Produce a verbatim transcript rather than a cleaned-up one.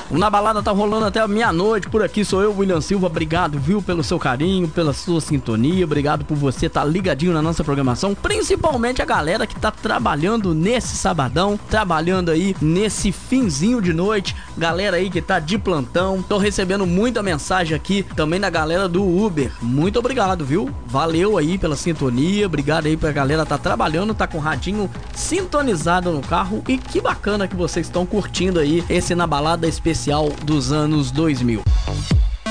O Na Balada tá rolando até a meia-noite por aqui, sou eu, William Silva. Obrigado, viu, pelo seu carinho, pela sua sintonia. Obrigado por você estar tá ligadinho na nossa programação, principalmente a galera que tá trabalhando nesse sabadão, trabalhando aí nesse finzinho de noite, galera aí que tá de plantão. Tô recebendo muita mensagem aqui também da galera do Uber. Muito obrigado, viu? Valeu aí pela sintonia, obrigado aí pra galera tá trabalhando, tá com o radinho sintonizado no carro, e que bacana que vocês estão curtindo aí esse Na Balada especial dos anos dois mil.